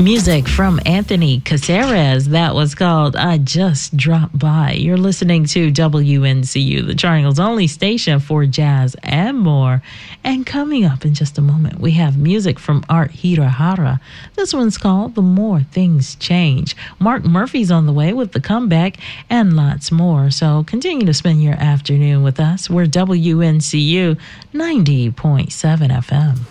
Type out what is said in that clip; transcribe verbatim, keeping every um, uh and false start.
Music from Anthony Caceres. That was called I Just Dropped By. You're listening to W N C U, the Triangle's only station for jazz and more. And coming up in just a moment, we have music from Art Hirahara. This one's called The More Things Change. Mark Murphy's on the way with the comeback and lots more. So continue to spend your afternoon with us. We're W N C U ninety point seven F M.